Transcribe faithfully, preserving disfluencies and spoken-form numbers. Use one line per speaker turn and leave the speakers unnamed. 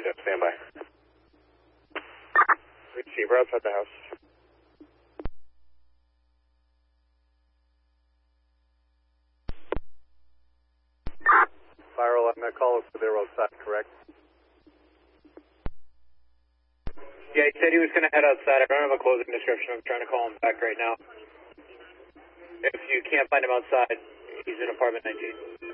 J, stand by. Receiver outside the house. Fire alarm, that call is for their outside, correct?
Yeah, he said he was going to head outside. I don't have a closing description. I'm trying to call him back right now. If you can't find him outside, he's in apartment nineteen.